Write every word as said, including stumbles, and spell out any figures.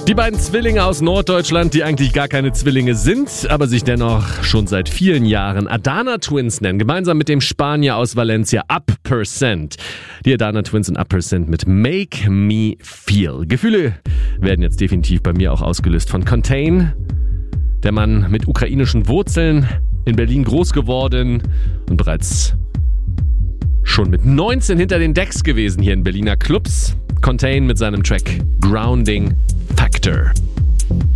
Die beiden Zwillinge aus Norddeutschland, die eigentlich gar keine Zwillinge sind, aber sich dennoch schon seit vielen Jahren Adana Twins nennen, gemeinsam mit dem Spanier aus Valencia Up Percent. Die Adana Twins und Up Percent mit Make Me Feel. Gefühle werden jetzt definitiv bei mir auch ausgelöst von Contain, der Mann mit ukrainischen Wurzeln, in Berlin groß geworden und bereits schon mit neunzehn hinter den Decks gewesen hier in Berliner Clubs. Contain mit seinem Track Grounding Factor.